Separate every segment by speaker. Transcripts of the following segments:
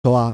Speaker 1: 佢話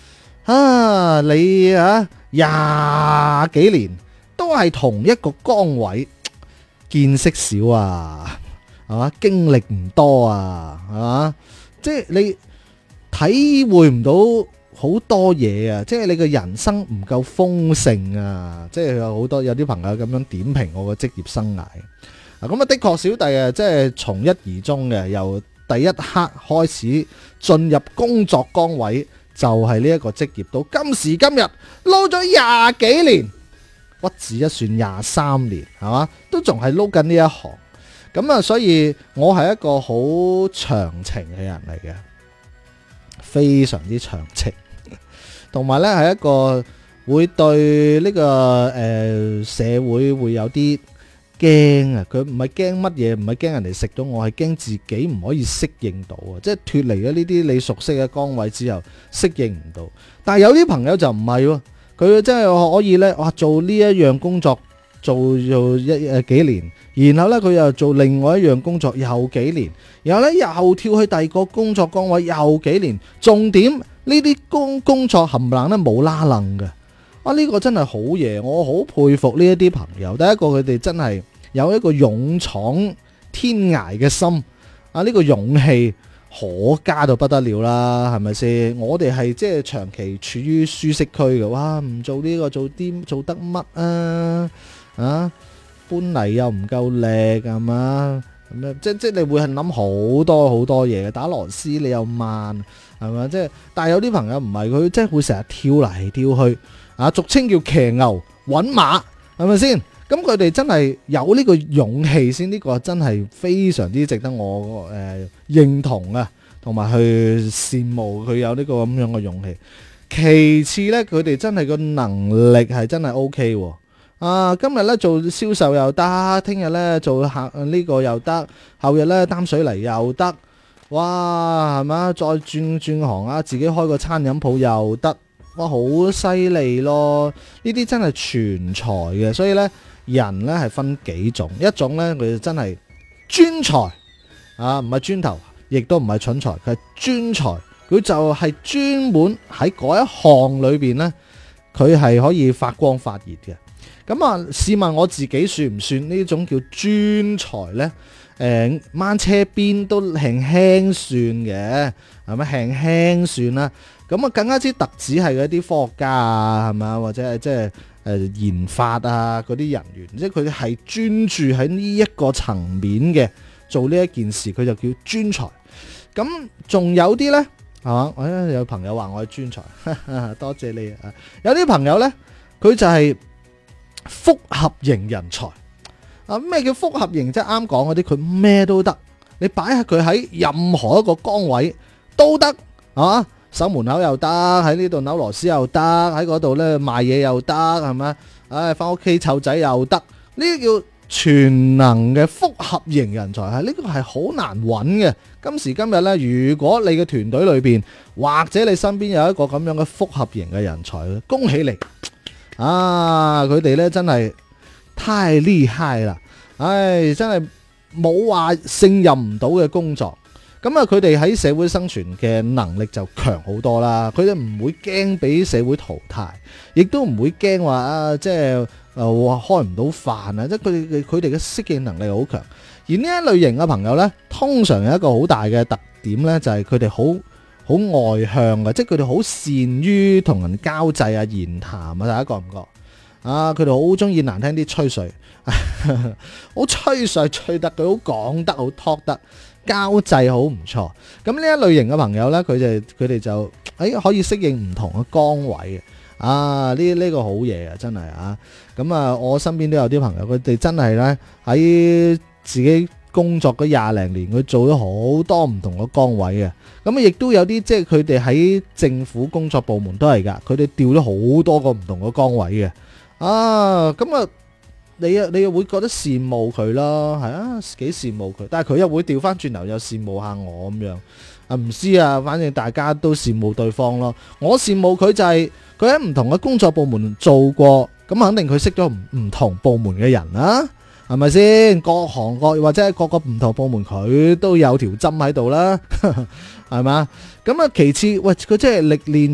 Speaker 1: 你廿幾年都係同一個崗位，見識少啊，係嘛？經歷唔多啊，係嘛？即係你體會唔到好多嘢啊！即係你嘅人生唔夠豐盛啊！即係有啲朋友咁樣點評我嘅職業生涯。咁的確小弟即係從一而終嘅，由第一刻開始進入工作崗位，就係呢一個職業，到今時今日撈咗廿幾年，屈指一算23年，係嘛？都仲係撈緊呢一行。咁所以我係一個好長情嘅人嚟嘅，非常之長情，同埋呢係一個會對呢個社會會有啲驚啊！佢唔係驚乜嘢，唔係驚人哋食到我，係驚自己唔可以適應到啊！即係脫離咗呢啲你熟悉嘅崗位之後，適應唔到。但係有啲朋友就唔係喎，佢真係可以呢，做呢一樣工作做幾年，然後呢佢又做另外一樣工作又幾年，然後呢又跳去第二個工作崗位又幾年。重點呢啲工作冚唪唥呢冇拉楞嘅。呢個真係好嘢，我好佩服呢一啲朋友。第一個佢哋真係有一個勇闖天涯嘅心，呢個勇氣可嘉到不得了啦，係咪先？我哋係即係長期處於舒適區嘅，哇！唔做呢個做得乜啊？搬嚟又唔夠力係嘛？咁樣即係你會係諗好多嘢嘅，打螺絲你又慢係嘛？即係但係有啲朋友唔係，佢即係會成日跳嚟跳去。俗稱叫騎牛搵馬，係咪先？咁佢哋真係有呢個勇氣先，呢個真係非常之值得我認同啊，同埋去羨慕佢有呢個咁樣嘅勇氣。其次呢，佢哋真係個能力係真係 OK 喎。今日呢做銷售又得，聽日呢做呢個又得，後日呢擔水泥又得，哇，係嘛？再轉行自己開個餐飲鋪又得。哇，好犀利咯！呢啲真係全才嘅，所以呢，人呢係分幾種，一種呢，佢真係專才唔係磚頭，亦都唔係蠢才，佢係專才，佢就係專門喺嗰一行裏邊呢，佢係可以發光發熱嘅。咁試問我自己算唔算呢種叫專才呢？掹車邊都輕輕算嘅，係咪輕輕算啦？咁更加之特指係嗰啲科學家啊，係咪？或者係即係研發嗰啲人員，即係佢哋係專注喺呢一個層面嘅做呢一件事，佢就叫專才。咁仲有啲呢，係嘛？有朋友話我係專才，多謝你啊！有啲朋友呢，佢就係複合型人才。咩叫複合型？即係啱講嗰啲，佢咩都得，你擺下佢喺任何一個崗位都得，係嘛？守門口又得，喺呢度扭螺絲又得，喺嗰度咧賣嘢又得，係咪？翻屋企湊仔又得，呢啲叫全能嘅複合型人才。呢個係好難揾嘅。今時今日呢，如果你嘅團隊裏邊或者你身邊有一個咁樣嘅複合型嘅人才，恭喜你！佢哋呢真係太厲害啦！真係冇話勝任唔到嘅工作。咁佢哋喺社會生存嘅能力就強好多啦。佢哋唔會驚俾社會淘汰，亦都唔會驚話即係開唔到飯啊！即係佢哋嘅適應能力好強。而呢一類型嘅朋友呢，通常有一個好大嘅特點呢，就係佢哋好外向嘅，即係佢哋好善於同人交際言談大家覺唔覺？佢哋好中意難聽啲吹水，好吹水吹得，佢好講得，好 talk 得。交際好唔錯，咁呢一類型嘅朋友呢，佢哋就可以適應唔同嘅崗位嘅，呢個好嘢啊，真係咁我身邊都有啲朋友，佢哋真係呢，喺自己工作嗰20零年，佢做咗好多唔同嘅崗位嘅，咁亦都有啲即係佢哋喺政府工作部門都係噶，佢哋調咗好多個唔同嘅崗位嘅，你又會覺得羨慕佢咯，係幾羨慕佢，但係佢又會調翻轉頭又羨慕下我咁樣，唔知反正大家都羨慕對方咯。我羨慕佢就係佢喺唔同嘅工作部門做過，咁肯定佢識咗唔同部門嘅人啦， 係咪先？各行各業或者各個唔同部門，佢都有條針喺度啦，係嘛？咁啊，其次，喂，佢真係歷練